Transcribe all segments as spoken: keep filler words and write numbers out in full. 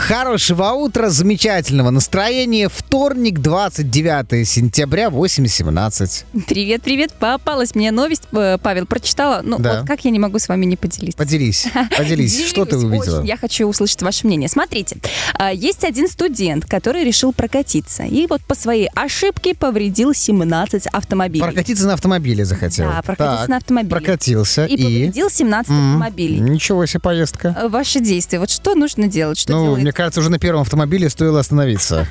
Хорошего утра, замечательного настроения. Вторник, двадцать девятое сентября, восемь семнадцать. Привет, привет. Попалась мне новость, Павел, прочитала. Ну, Да. вот как я не могу с вами не поделиться? Поделись, поделись. Что ты увидела? Очень. Я хочу услышать ваше мнение. Смотрите, а, есть один студент, который решил прокатиться. И вот по своей ошибке повредил семнадцать автомобилей. Прокатиться на автомобиле захотел. Да, прокатиться Так, на автомобиле. Прокатился И, и... повредил семнадцать М, автомобилей. Ничего себе поездка. А, Ваши действия. Вот что нужно делать? Что Ну, делает? мне кажется, уже на первом автомобиле стоило остановиться.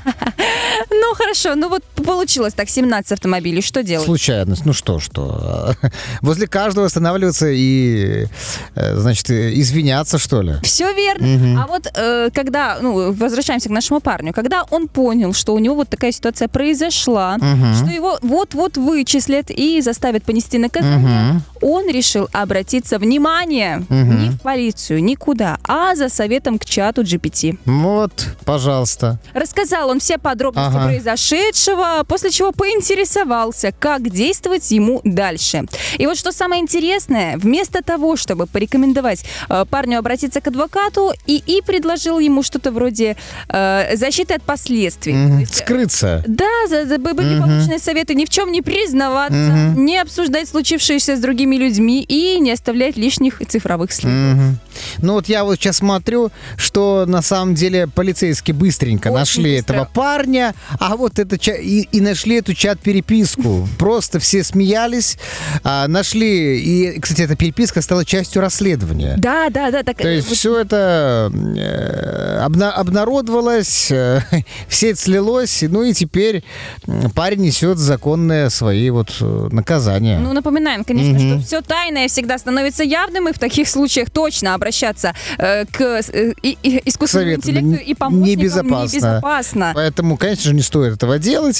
Ну, хорошо. Ну, вот получилось так, семнадцать автомобилей. Что делать? Случайность. Ну что, что? Возле каждого останавливаться и, э, значит, извиняться, что ли? Все верно. А вот э, когда, ну, возвращаемся к нашему парню, когда он понял, что у него вот такая ситуация произошла, что его вот-вот вычислят и заставят понести наказание, он решил обратиться, внимание, не в полицию, никуда, а за советом к чату джи пи ти. Вот, пожалуйста. Рассказал он все подробности Ага. произошедшего, после чего поинтересовался, как действовать ему дальше. И вот что самое интересное, вместо того, чтобы порекомендовать э, парню обратиться к адвокату, ИИ предложил ему что-то вроде э, защиты от последствий. Мгм. То есть, Скрыться. да, за, за- были полученные советы ни в чем не признаваться, не обсуждать случившееся с другими людьми и не оставлять лишних цифровых следов. Мгм. Ну вот я вот сейчас смотрю, что на самом деле полицейские быстренько Очень нашли быстро. этого парня, а вот это ча- и, и нашли эту чат-переписку. Просто все смеялись, а, нашли, и, кстати, эта переписка стала частью расследования. Да, да, да. Так, То есть вот все это э, обна- обнародовалось, э, все это слилось, ну и теперь м, парень несет законные свои вот э, наказания. Ну, напоминаем, конечно, что все тайное всегда становится явным, и в таких случаях точно обращаться э, к э, и- и искусственному Совету, интеллекту н- и помощникам небезопасно. небезопасно. Поэтому, конечно же, не стоит этого делать.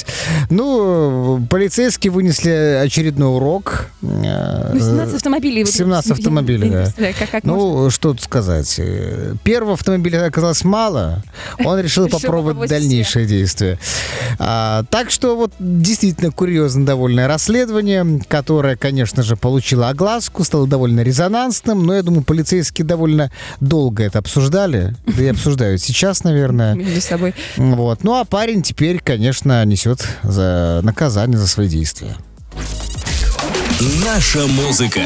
Ну, полицейские вынесли очередной урок. Э, Ну, семнадцать автомобилей. вот, семнадцать я не автомобилей, да. представляю, Как, как можно? Ну, что тут сказать. Э, Первого автомобиля оказалось мало. Он решил Решил попробовать попробовать дальнейшие действия. А, так что вот действительно курьезно довольное расследование, которое, конечно же, получило огласку, стало довольно резонансным, но я думаю, полицейские довольно долго это обсуждали. Да и обсуждают сейчас, наверное. Между собой. Вот. Ну, а парень теперь, конечно, несет за наказание за свои действия. Наша музыка.